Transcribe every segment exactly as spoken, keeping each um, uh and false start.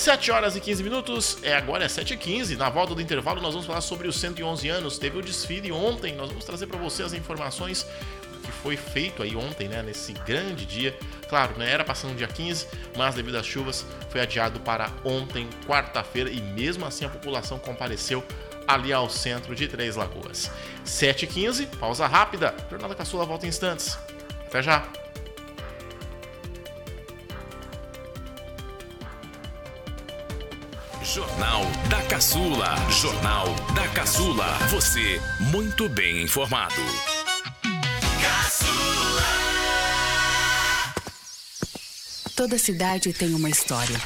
sete horas e quinze minutos, é, agora é sete e quinze. Na volta do intervalo nós vamos falar sobre os cento e onze anos. Teve o desfile ontem, nós vamos trazer para você as informações do que foi feito aí ontem, né, nesse grande dia. Claro, né, era para ser no dia quinze, mas devido às chuvas foi adiado para ontem, quarta-feira, e mesmo assim a população compareceu ali ao centro de Três Lagoas. sete e quinze, pausa rápida. Jornal da Caçula volta em instantes. Até já. Jornal da Caçula. Jornal da Caçula. Você muito bem informado. Caçula. Toda cidade tem uma história.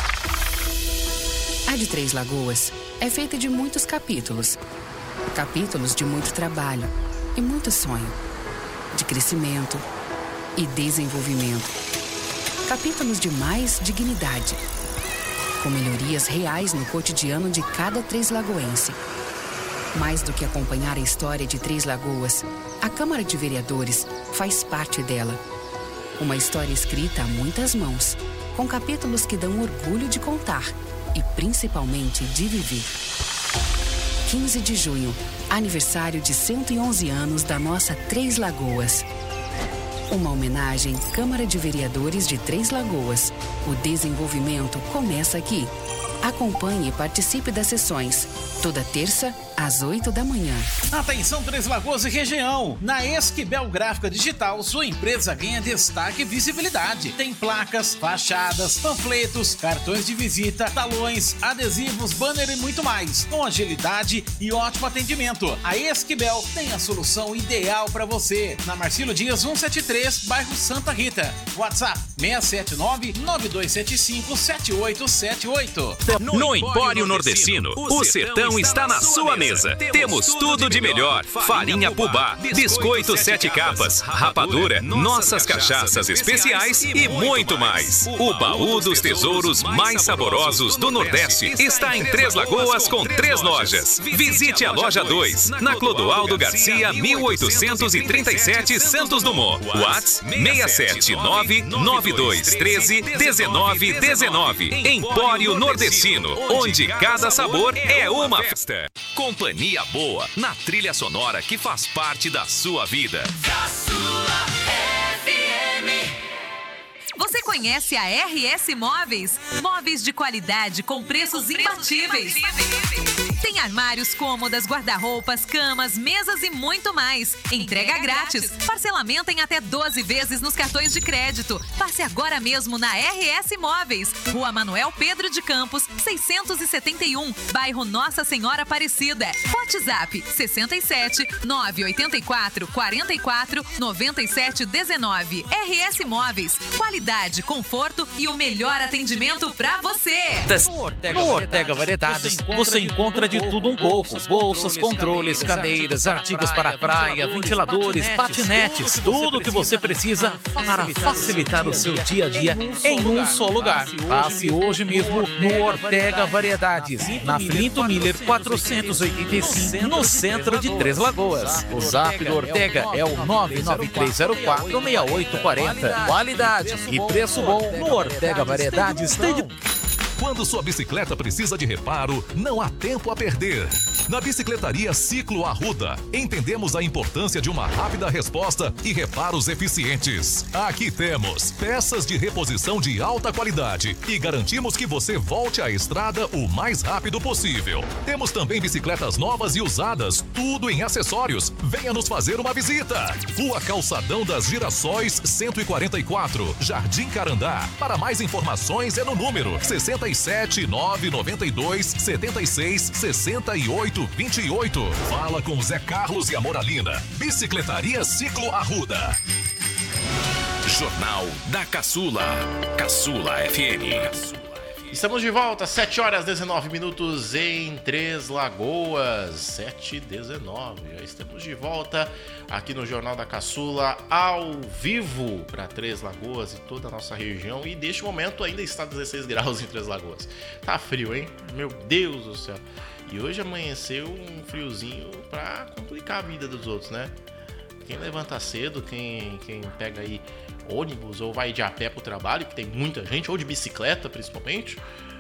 A de Três Lagoas é feita de muitos capítulos. Capítulos de muito trabalho e muito sonho. De crescimento e desenvolvimento. Capítulos de mais dignidade. Com melhorias reais no cotidiano de cada Três Lagoense. Mais do que acompanhar a história de Três Lagoas, a Câmara de Vereadores faz parte dela. Uma história escrita a muitas mãos, com capítulos que dão orgulho de contar e principalmente de viver. quinze de junho, aniversário de cento e onze anos da nossa Três Lagoas. Uma homenagem Câmara de Vereadores de Três Lagoas. O desenvolvimento começa aqui. Acompanhe e participe das sessões. Toda terça, às oito da manhã. Atenção Três Lagoas e região. Na Esquibel Gráfica Digital, sua empresa ganha destaque e visibilidade. Tem placas, fachadas, panfletos, cartões de visita, talões, adesivos, banner e muito mais. Com agilidade e ótimo atendimento. A Esquibel tem a solução ideal para você. Na Marcílio Dias cento e setenta e três, bairro Santa Rita. WhatsApp seis sete nove, nove dois sete cinco, sete oito sete oito. No Empório Nordestino, o sertão está na sua mesa. Temos tudo de melhor: farinha Pubá, biscoito sete capas, rapadura, nossas cachaças especiais e muito mais. O baú dos tesouros mais saborosos do Nordeste está em Três Lagoas com três lojas. Visite a loja dois, na Clodoaldo Garcia, mil oitocentos e trinta e sete, Santos Dumont. WhatsApp seis sete nove, nove dois um três, um nove um nove. Empório Nordestino, onde cada sabor é uma festa. Companhia boa na trilha sonora que faz parte da sua vida. Caçula F M. Você conhece a R S Móveis? Móveis de qualidade com preços imbatíveis. Tem armários, cômodas, guarda-roupas, camas, mesas e muito mais. Entrega grátis. Parcelamento em até doze vezes nos cartões de crédito. Passe agora mesmo na R S Móveis. Rua Manuel Pedro de Campos, seiscentos e setenta e um, bairro Nossa Senhora Aparecida. WhatsApp sessenta e sete, nove oito quatro, quatro quatro, nove sete um nove. R S Móveis. Qualidade, conforto e o melhor atendimento pra você. No Ortega Variedades, você encontra de tudo um pouco. Bolsas, controles, cadeiras, artigos para a praia, ventiladores, patinetes, tudo o que você precisa para facilitar o seu dia a dia em um só lugar. Passe hoje mesmo no Ortega Variedades, na Filinto Miller quatrocentos e oitenta e cinco, no centro de Três Lagoas. O zap do Ortega é o nove nove três zero quatro, seis oito quatro zero. Qualidade e preço bom no Ortega Variedades tem de... Quando sua bicicleta precisa de reparo, não há tempo a perder. Na Bicicletaria Ciclo Arruda, entendemos a importância de uma rápida resposta e reparos eficientes. Aqui temos peças de reposição de alta qualidade e garantimos que você volte à estrada o mais rápido possível. Temos também bicicletas novas e usadas, tudo em acessórios. Venha nos fazer uma visita. Rua Calçadão das Girassóis, cento e quarenta e quatro, Jardim Carandá. Para mais informações é no número sessenta e sete, nove nove dois, setenta e seis, sessenta e oito, vinte e oito. Fala com Zé Carlos e a Moralina. Bicicletaria Ciclo Arruda. Jornal da Caçula. Caçula F M. Estamos de volta, sete horas e dezenove minutos em Três Lagoas. sete e dezenove. Já estamos de volta aqui no Jornal da Caçula, ao vivo para Três Lagoas e toda a nossa região. E neste momento ainda está dezesseis graus em Três Lagoas. Tá frio, hein? Meu Deus do céu. E hoje amanheceu um friozinho para complicar a vida dos outros, né? Quem levanta cedo, quem, quem pega aí ônibus ou vai de a pé pro trabalho, que tem muita gente, ou de bicicleta principalmente,